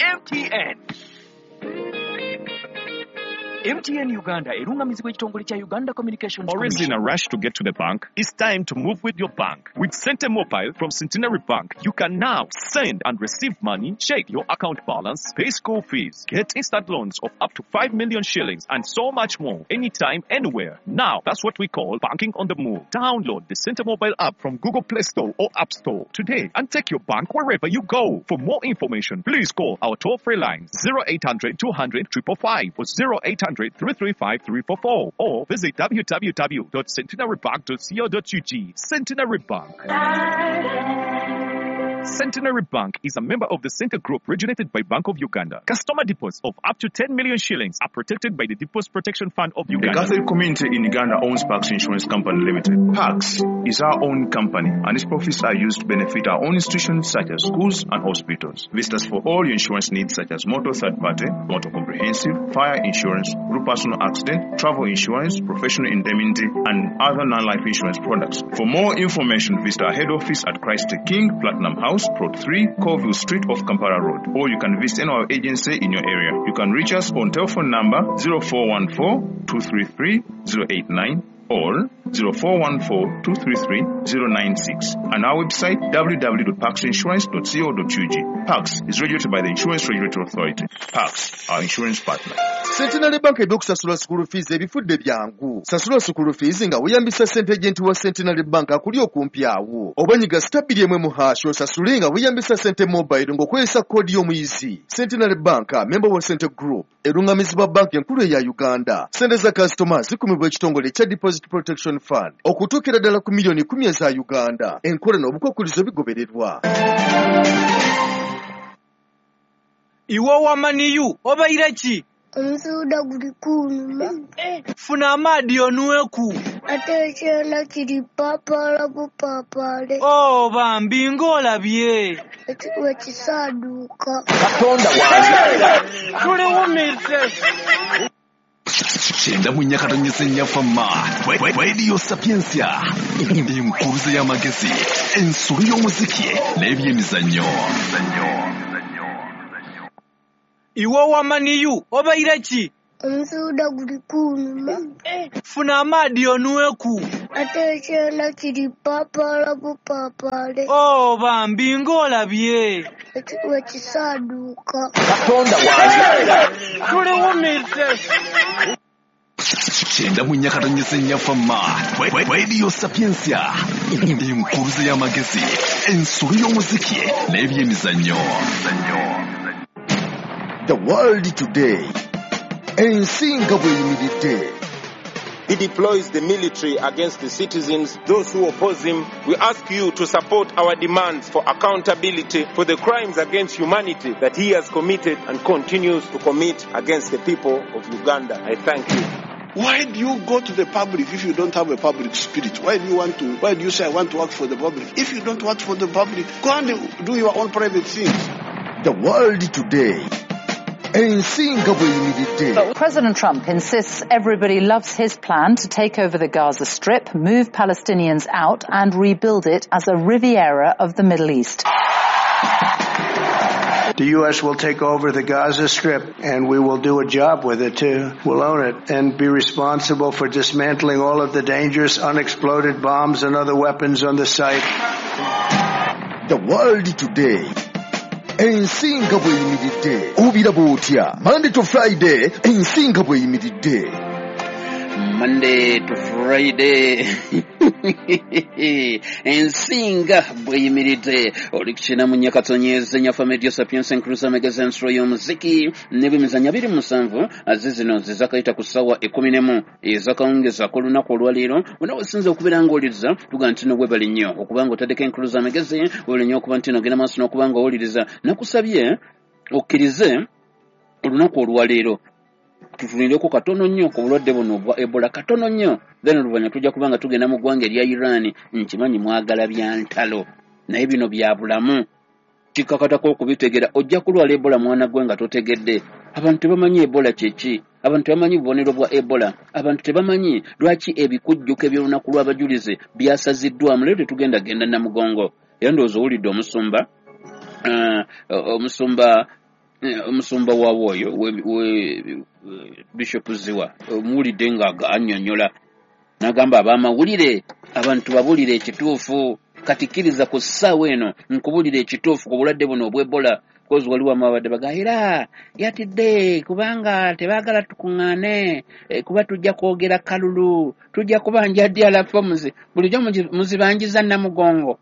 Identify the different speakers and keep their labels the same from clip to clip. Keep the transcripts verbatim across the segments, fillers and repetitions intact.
Speaker 1: M T N. M T N Uganda erungamizibwa ekitongole kya Uganda Communications
Speaker 2: Always
Speaker 1: Commission.
Speaker 2: in a rush to get to the bank? It's time to move with your bank. With Cente Mobile from Centenary Bank, you can now send and receive money, check your account balance, pay school fees, get instant loans of up to five million shillings, and so much more, anytime, anywhere. Now, that's what we call banking on the move. Download the Cente Mobile app from Google Play Store or App Store today and take your bank wherever you go. For more information, please call our toll-free line zero eight hundred two hundred five five five or zero eight hundred three three five three four four or visit w w w dot centenary bank dot co dot u g. Centenary Bank. Centenary Bank is a member of the Center Group originated by Bank of Uganda. Customer deposits of up to ten million shillings are protected by the Deposit Protection Fund of Uganda.
Speaker 3: The Catholic community in Uganda owns Pax Insurance Company Limited. Pax is our own company and its profits are used to benefit our own institutions such as schools and hospitals. Visit us for all your insurance needs such as motor third party, motor comprehensive, fire insurance, group personal accident, travel insurance, professional indemnity, and other non-life insurance products. For more information, visit our head office at Christ the King, Platinum House, Plot three, Colville Street off Kampala Road, or you can visit any of our agency in your area. You can reach us on telephone number zero four one four two three three zero eight nine or zero four one four two three three zero nine six and our website w w w dot pax insurance dot co dot u g. Pax is regulated by the Insurance Regulatory Authority. Pax, our insurance partner.
Speaker 4: Centenary Bank edokusasula school fees ebifudde byangu. Sasula school fees nga weyambisa ssente agent wa Centenary Bank akuli okumpi awo. Obanyiga stabili emwe muhasho osasule nga weyambisa ssente mobile ng'okozesa koodi y'omuyizi. Centenary Bank, member wa Center Group, erungamizibwa bank enkulu eya Uganda. Ssente za customers zikumibwa ekitongole kya Deposit Protection Fund okutuukira ddala ku miliyoni kumi eza Uganda. Enkola n'obukwakkulizo bigobererwa.
Speaker 5: Iwe wamaniyu obaira ki?
Speaker 6: Omusuuda guli kunuma.
Speaker 5: Funa amaadi onuweku.
Speaker 6: Ate ekyenda kiri papaala bupapaale.
Speaker 5: Oh bambi ng'olabye.
Speaker 6: Ekiwe kisaaduuka.
Speaker 1: Katonda wange.
Speaker 5: Tuliwumise.
Speaker 7: Chenda munyakatonyese nyafama Radio Sapiensia enkuluze y'amagezi ensulu y'omuziki n'ebyemizannyo.
Speaker 5: Iwe wamaniyu obaira ki?
Speaker 6: Omusuuda guli kunuma.
Speaker 5: Funa amaadi onuweku.
Speaker 6: Ate ekyenda kiri papaala bupapaale.
Speaker 5: Oh bambi ng'olabye.
Speaker 6: Ekiwe kisaaduuka.
Speaker 1: Katonda wange.
Speaker 5: Tuliwumise.
Speaker 7: Chenda munyakatonyese nyafama Radio Sapiensia enkuluze y'amagezi ensulu y'omuziki n'ebyemizannyo.
Speaker 4: The world today. Ensinga bweyimiridde.
Speaker 8: He deploys the military against the citizens, those who oppose him. We ask you to support our demands for accountability for the crimes against humanity that he has committed and continues to commit against the people of Uganda. I thank you.
Speaker 9: Why do you go to the public if you don't have a public spirit? Why do you want to, why do you say I want to work for the public? If you don't work for the public, go and do your own private things.
Speaker 4: The world today.
Speaker 10: But President Trump insists everybody loves his plan to take over the Gaza Strip, move Palestinians out and rebuild it as a Riviera of the Middle East.
Speaker 11: The U S will take over the Gaza Strip and we will do a job with it too. We'll own it and be responsible for dismantling all of the dangerous unexploded bombs and other weapons on the site.
Speaker 4: The world today. Ensinga bweyimiridde. Obira bw'otya. Monday to Friday, ensinga bweyimiridde.
Speaker 12: Monday to Friday. Ensinga bweyimiridde. Olikishina munyakatonyeze nyafa Radio Sapiensia enkuluze y'amagezi ensolo y'omuziki n'ebyemizannyo abiri mu musanvu azizino zizakayita ku ssaawa ekkumi n'emu ezakawungeza ak'olunaku olwaleero wonna wesinze okubeera ng'owuliriza tuga nti nobwebali nnyo okuba nga otaddeko enkuluze y'amagezi webali nnyo okuba nti nogenda maaso n'okuba nga owuliriza nakusabye okkirize olunaku olwaleero tutunireko katono nnyo ku bulwadde buno obwa Ebola katono nnyo then oluvanyuma tujja kubanga tugenda mu ggwanga erya Iran nkimanyi mwagala bya ntalo naye bino bya bulamu kikakatako okubitegera ojja kulwala Ebola mwana gwe nga totegedde abantu tebamanyi Ebola kyeki abantu tebamanyi bubonero bwa Ebola abantu tebamanyi lwaki ebikujjuko eby'olunaku lw'abajulize byasaziddwamu leero tetugenda genda na mugongo era ndowooza owulidde omusumba uh, omusumba omusumba waawo oyo we Bishop Ziwa muwulidde nga annyonnyola n'agamba ab'amawulire abantu babulire ekituufu katikiriza ku ssaawa eno nkubulira ekituufu ku bulwadde buno obw'Ebola kozi waliwo amabadde bagayira yatidde kubanga tebaagala tukuŋŋaane kuba tujja kwogera kalulu tujja kubanja ddi alafa bulijjo muzibanjiza Namugongo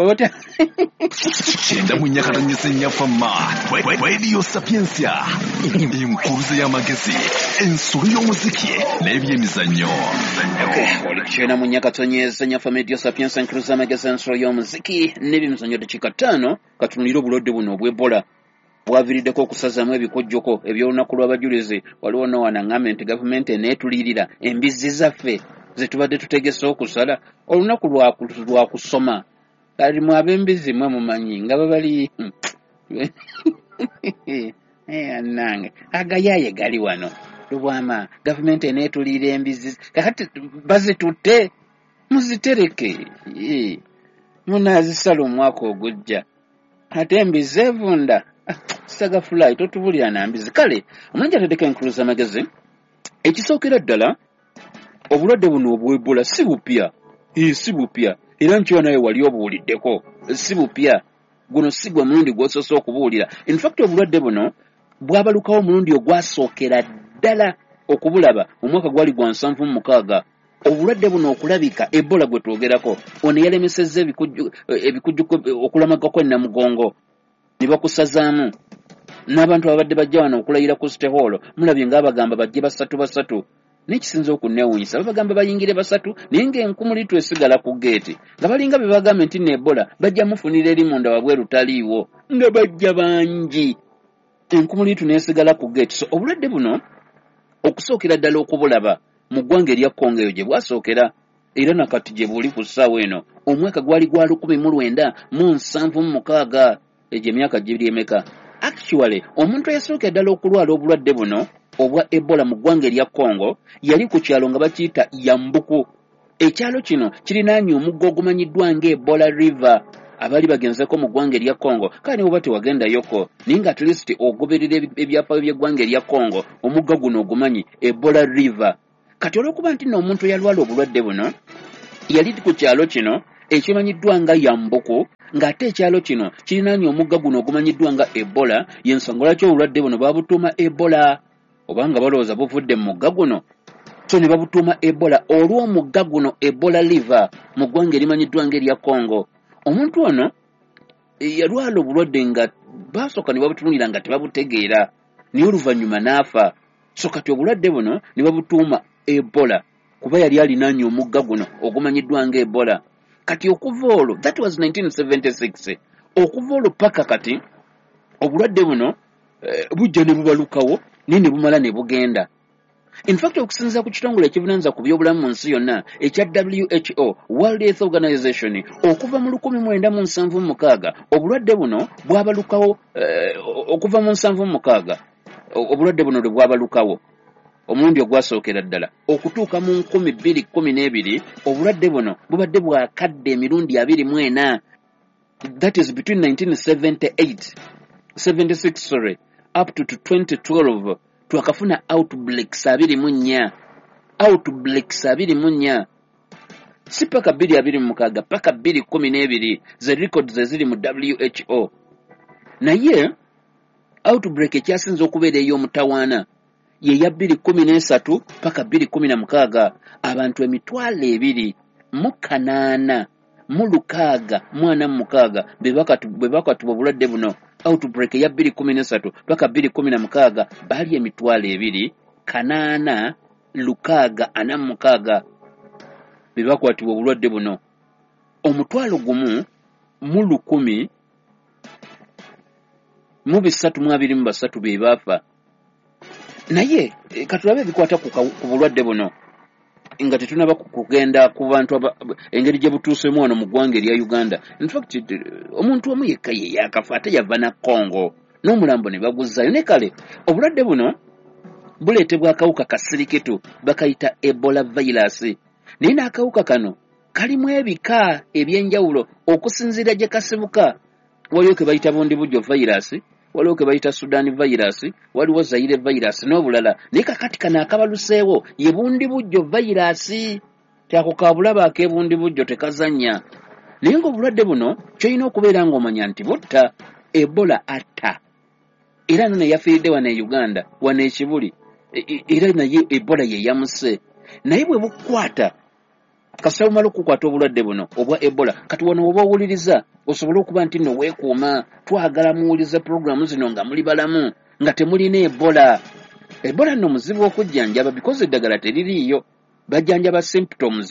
Speaker 7: Kyenda mu nnyakatanyisa ennyafamma Radio Sapiensia enkuruze y'amagezi ensolo y'omuziki n'ebyemizannyo.
Speaker 12: Kyenda mu nnyakatanyisa ennyafamma Radio Sapiensia enkuruze y'amagezi ensolo y'omuziki n'ebyemizannyo dakiika ttaano katunulira obulwadde buno obw'Ebola bwaviiriddeko okusazaamu ebikojjoko eby'olunaku lw'abajulizi. Waliwo n'owana ng'ambe nti gavumenti eneetulirira embizzi zaffe ze tubadde tutegese okusala olunaku lwa kusoma kali mu ab'embizzi mwe mumanyi nga babali nange agayaye gali wano lubwama gavumenti eneetulirira embizzi kakati bazitutte muzitereke munaazisala omwaka ogujja ate embizzi evunda saga fly totubulira na mbizi kale omulungi atadeka enkuluza amagezi ekisookera ddala obulwadde buno obw'Ebola si bupya si bupya era nkiwa naye wali obuwuliddeko si bupya guno si gwe mulundi gw'osoose okubuwulira. In fact obulwadde buno bwabalukawo omulundi ogwasookera ddala okubulaba omwaka gwali gwa nsanvu mu mukaaga. Obulwadde buno okulabika Ebola gwe twogerako ono yalemesezza ebikujjuko okulamagako e Namugongo ne bakusazaamu n'abantu abadde bajja wano okulayira ku City Hall mulabye ng'abagamba bajje basatu basatu n'ekisinza okunnewuunyisa babagamba bayingire basatu naye ng'enkumulitu esigala ku geeti nga balinga be bagamba nti ne Ebola bajja mufunira eri munda wabwe lutaliiwo nga bajja bangi enkumulitu n'esigala ku geeti. So obulwadde buno okusookera ddala okubulaba mu ggwanga erya Congo eyo gye bwasookera era nakati gye buli ku ssaawa eno omwaka gwali gwa lukumi mu lwenda mu nsanvu mu mukaaga egyo emyaka giri emeka. Actually omuntu eyasookera ddala okulwala obulwadde buno obwa Ebola mu ggwanga erya Congo yali ku kyalo nga bakiyita Yambuku. Ekyalo kino kirinaanye omugga ogumanyiddwa nga Ebola River. Abali bagenzeko mu ggwanga erya Congo kale oba tewagendayoko naye nga at least ogoberera ebyapa by'eggwanga erya Congo omugga guno ogumanyi Ebola River. Kati olw'okuba nti n'omuntu yalwala obulwadde buno yali ku kyalo kino ekimanyiddwa nga Yambuku ng'ate ekyalo kino kirinaanye omugga guno ogumanyiddwa nga Ebola y'ensonga lwaki obulwadde buno babutuuma Ebola obanga balowooza buvudde mu mugga guno so ne babutuuma Ebola olw'omugga guno Ebola River mu ggwanga erimanyiddwa ng'erya Congo. Omuntu ono yalwala obulwadde nga baasooka ne babutunulira nga tebabutegeera naye oluvannyuma n'afa. So kati obulwadde buno ne babutuuma Ebola kuba yali alinaanye omugga guno ogumanyiddwa nga Ebola. Kati okuva olwo that was nineteen seventy-six okuva olwo paka kati obulwadde buno eh, bujja ne bubalukawo naye ne bumala ne bugenda. In fact okusinziira ku kitongole ekivunanyizibwa ku byobulamu mu nsi yonna ekya W H O World Health Organization okuva mu lukumi mwenda mu nsanvu mu mukaaga obulwadde buno bwabalukawo eh, okuva mu nsanvu mu mukaaga obulwadde buno lwe bwabalukawo omulundi ogwasookera ddala okutuuka mu nkumi bbiri kkumi n'ebiri obulwadde buno bubadde bwakadde emirundi abiri mu ena. That is between nineteen seventy-eight seventy-six sorry up to twenty twelve twakafuna outbreaks abiri mu nnya outbreaks abiri mu nnya si paka bbiri abiri mu mukaaga paka bbiri kkumi n'ebiri ze records eziri mu W H O. Naye outbreak ekyasinze okubeera ey'omutawaana ye ya bbiri kkumi n'esatu paka bbiri kkumi na mukaaga abantu emitwalo ebiri mu kanaana mu lukaaga mwana mu mukaaga be bakatuba obulwadde buno. Outbreak ya bbiri kkumi n'esatu paka bbiri kkumi na mukaaga baali emitwalo ebiri kanaana lukaaga ana mu mukaaga be bakwatibwa obulwadde buno. Omutwalo gumu mu lukumi mu bisatu mu abiri mu basatu be baafa. Naye katulabe ebikwata ku bulwadde buno nga tetunaba kugenda ku bantu engeri gye butuusemu wano mu ggwanga erya Uganda. In fact omuntu omu yekka ye yakafa ate yava na Congo n'omulambo ne baguzzayo. Ne kale obulwadde buno buleetebwa akawuka kasirikitu bakayita Ebola virus naye n'akawuka kano kalimu ebika eby'enjawulo okusinziira gye kasibuka. Waliwo ke bayita bundi bujjo virus waliwo ke bayita Sudan virus, waliwo Zaire virus n'obulala. Naye kakati kano akabaluseewo ye bundi bujjo virus. Tyako kabulaba akebundi bujjo tekazanya. Naye ng'obulwadde buno kyolina okubeera ng'omanya nti butta. Ebola atta. Era nno yafiiridde wano e Uganda, wano e Kibuli. Era naye Ebola ye yamuse. Naye bwe bukwata kasita bumala okukwata obulwadde buno obwa Ebola, kati wano oba owuliriza osobole okuba nti nno weekuuma, twagala muwulize pulogulaamu zino nga muli balamu nga temulina Ebola. Ebola nno muzibu okujjanjaba because eddagala teririiyo, bajjanjaba symptoms.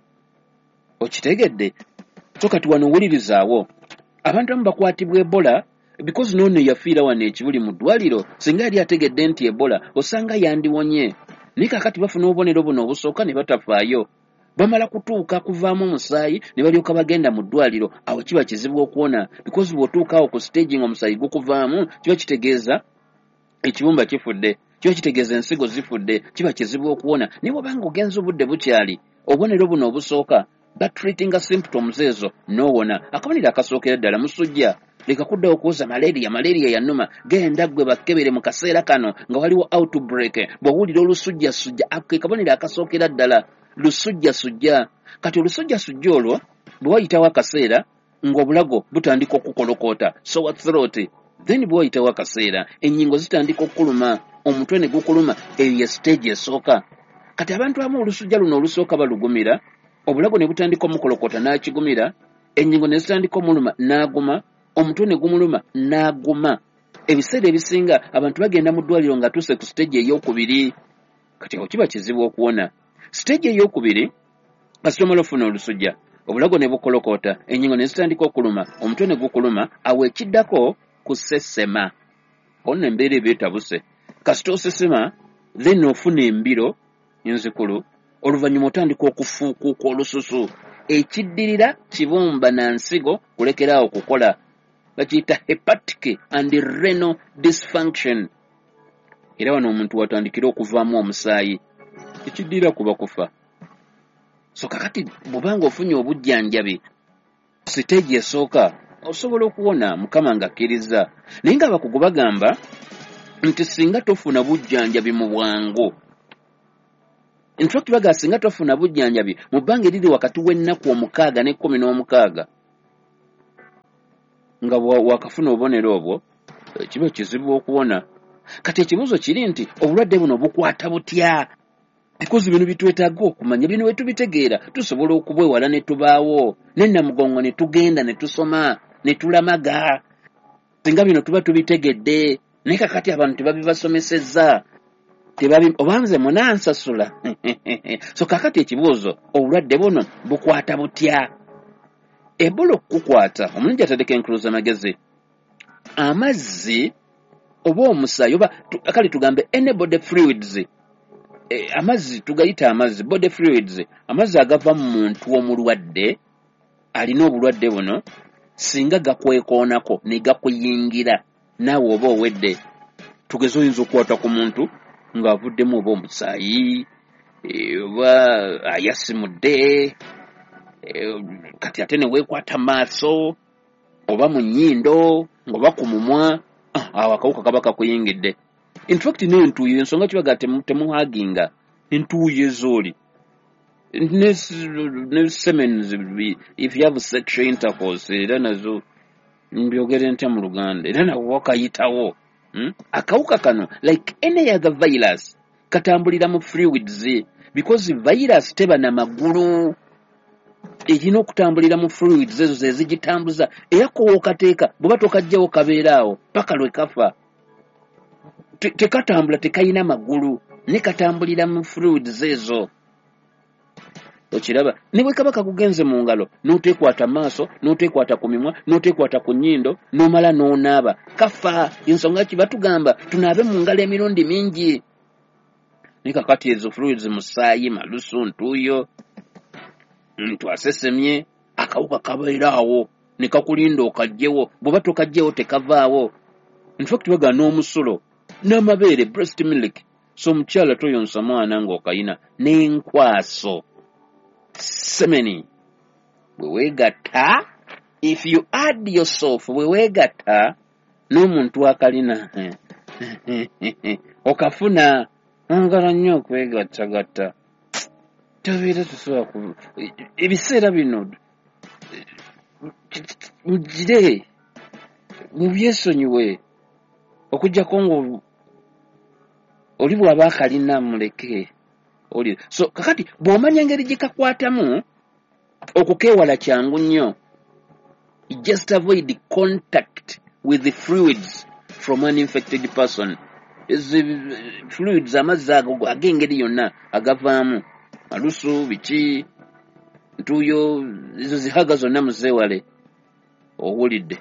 Speaker 12: Okitegedde? So kati wano owulirizaawo abantu abamu bakwatibwa Ebola because noono yafiira wano e Kibuli mu ddwaliro, singa yali ategedde nti Ebola osanga yandiwonye. Naye kakati bafuna obubonero buno obusooka ne batafaayo. Bamala kutuuka kuvaamu omusaayi ne balyoka bagenda mu ddwaliro, awo kiba kizibu okuwona because bw'otuuka awo ku stage ng'omusaayi gukuvaamu kiba kitegeeza ekibumba kifudde, kiba kitegeeza ensigo zifudde, kiba kizibu okuwona. Naye bw'obanga ogenza obudde bukyali, obubonero buno obusooka batreatinga symptoms ezo n'owona. Akabonero akasookera ddala musujja, leka kuddawo okuwoza malaria, malaria yannuma, genda gwe bakkebere mu kaseera kano nga waliwo outbreak, bw'owulira olusujjasujja, ako kabonero akasookera ddala. Lusujjasujja. Kati olusujjasujja olwo bwe wayitawo akaseera ng'obulago butandika okukolokoota, sore throat, then bwe wayitawo akaseera ennyingo zitandika okuluma, omutwe ne gukuluma, eyo ye stage esooka. Kati abantu abamu olusujja luno olusooka balugumira, obulago ne butandika omukolokoota n'akigumira, ennyingo ne zitandika omuluma n'aguma, omutwe ne gumuluma n'aguma. Ebiseera ebisinga abantu bagenda mu ddwaliro nga tuuse ku stage ey'okubiri. Kati awo kiba kizibu okuwona. Stage ey'okubiri kasita omala ofuna olusujja, obulago ne bukolokoota, ennyingo ne zitandika okuluma, omutwe ne gukuluma, awo ekiddako kusesema. Ono embeera eba etabuse. Kasita osesema, then ofuna embiro enzikulu, oluvannyuma otandika okufuukuuka olususu. Ekiddirira kibumba na nsigo kulekeraawo okukola. Bakiyita hepatic and renal dysfunction. Era wano omuntu watandikira okuvaamu omusaayi. Ekiddira kuba kufa. So kakati bw'obanga ofunye obujjanjabi siteegi esooka osobola okuwona, Mukama ng'akkiriza. Naye ng'abakugu bagamba nti singa tofuna bujjanjabi mu bwangu, in fact baga singa tofuna bujjanjabi mu bbanga eriri wakati w'ennaku omukaaga n'ekkumi n'omukaaga nga wakafuna obubonero obwo, kiba kizibu okuwona. Kati ekibuuzo kiri nti obulwadde buno bukwata butya? Because bino bitwetaaga okumanya, bino bwe tubitegeera tusobola okubwewala ne tubaawo, ne Namugongo ne tugenda ne tusoma ne tulamaga. Singa bino tuba tubitegedde, naye kakati abantu tebabibasomesezza, tebabi obanze munansasula. So kakati ekibuuzo, obulwadde buno bukwata butya? Ebola okukwata, omulungi atadeka enkuluza magezi, amazzi oba omusaayi oba kale tugambe any body fluids. E, amazzi tugayita amazzi body fluids, amazzi agava mu muntu omulwadde alina obulwadde buno, singa gakwekoonako ne gakuyingira naawe oba owedde, tugeze oyinza okukwata ku muntu ng'avuddemu oba omusaayi oba ayasimudde, kati ate ne weekwata maaso oba mu nnyindo oba ku mumwa, awo akawuka kaba kakuyingidde. In fact n'entuuyo, ensonga kibaga temuhaginga entuuyo ezooli ne semens, if you have sexual intercourse, era nazo mbyogere ntya mu Luganda, era nawo wakayitawo. Hmm? Akawuka kano like any other virus katambulira mu fluids, because virus teba na magulu, erina okutambulira mu fluids ezo ze zigitambuza, era kowookateeka bw'oba tokajjawo kabeeraawo paka lwe kafa. Tekatambula tekayina magulu, ne katambulira mu fluids ezo. Okiraba ne bwe kaba kakugenze mu ngalo n'oteekwata maaso, n'oteekwata ku mimwa, n'oteekwata ku nnyindo, n'omala n'onaaba, kafa. Ensonga ki batugamba tunaabe mu ngalo emirundi mingi. Ne kakati ezo fluids musaayi, malusu, ntuuyo, twasesemye, akawuka kabeeraawo ne kakulinda okajjewo, bw'oba tokajjewo tekavaawo. In fact baga n'omusulo n'amabeere, breast milk, so omukyala toyonsa mwana ng'okayina, n'enkwaso, semeni, bwe weegatta, if you add yourself, bwe weegatta n'omuntu akalina okafuna ngala nnyo okwegattagatta tubeera tusobola ku ebiseera bino mugire mubyesonyiwe okujjako ngo oli bw'aba akalina muleke oli so kakati bw'omanya engeri gikakwatamu okukeewala kyangu nnyo just avoid contact with the fluids from an infected person. The fluids amazzi ago ag'engeri yonna agavaamu alusu biki ntuyo izo zihaga zonna muzeewale owulidde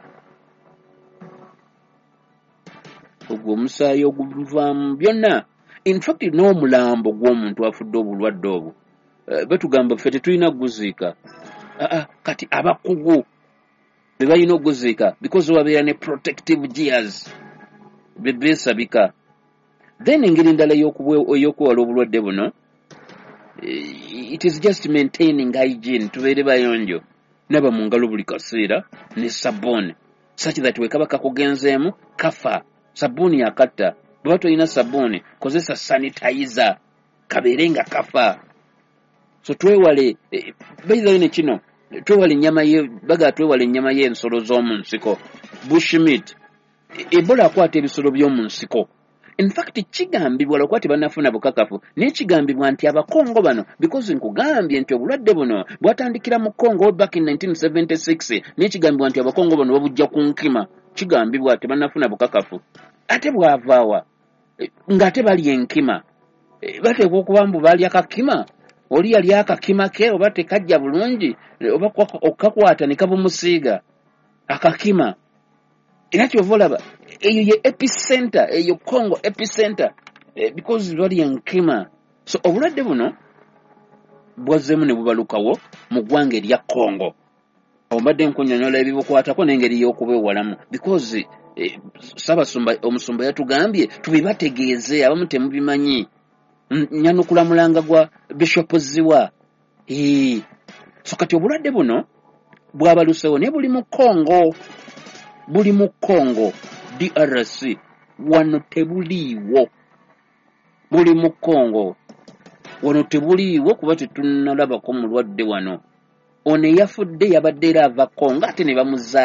Speaker 12: ogwo omusaayi oguvaamu byonna in fact n'omulambo gw'omuntu afudde obulwadde obwo betugamba ffe tetulina kuguziika kati abakugu be balina okuguziika because wabeera ne protective gears bebeesabika then engeri endala ey'okuwala obulwadde buno it is just maintaining hygiene tubeere bayonjo naba mu ngalo buli kaseera ne sabbuuni such that wekaba kakugenzeemu kafa sabbuuni yakatta bweba tolina sabbuuni kozesa sanitizer kabeere nga kafa so twewale bayizayo ne kino twewale ennyama ye baga twewale ennyama y'ensolo z'omu nsiko bushmeat ebola akwata ebisolo by'omu nsiko in fact kigambibwa lwakuba tebanafuna bukakafu naye kigambibwa nti abakongo bano because nkugambye nti obulwadde buno bwatandikira mu Congo back in nineteen seventy-six naye kigambibwa nti abakongo bano babujja ku nkima kigambibwa tebanafuna bukakafu ate bwavaawa ng'ate bali enkima bateekwa okuba mbu baali akakima oli yali akakima ke oba tekajja bulungi oba okakwata ne kabumusiiga akakima era kyova olaba eyo ye epicenter eyo Congo epicenter eh, because bali enkima so obulwadde buno bwazzeemu ne bubalukawo mu ggwanga erya Congo obadde nkunyonyola ebibukwatako n'engeri y'okubeewalamu because eh, Ssaabasumba omusumba yatugambye tubibategeeze abamu temubimanyi nyanukula mulanga gwa Bishop Ziwa ee so kati obulwadde buno bwabalusewo ne buli mu Congo buli mu Congo D R C wano tebuliiwo buli mu Congo wano tebuliiwo kuba tetunalabako mulwadde wano ono eyafudde yabadde era ava Congo ate ne bamuzaa